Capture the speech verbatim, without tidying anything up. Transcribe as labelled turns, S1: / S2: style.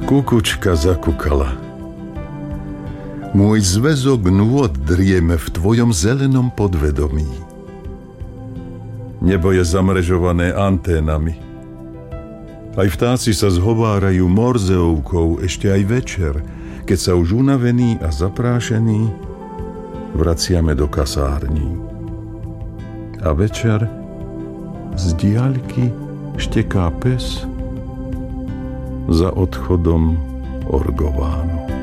S1: Kukučka zakukala. Môj zväzok nôd drieme v tvojom zelenom podvedomí. Nebo je zamrežované anténami. Aj vtáci sa zhovárajú morzeovkou ešte aj večer, keď sa už unavení a zaprášení vraciame do kasární. A večer z diaľky šteká pes za odchodom orgovánu.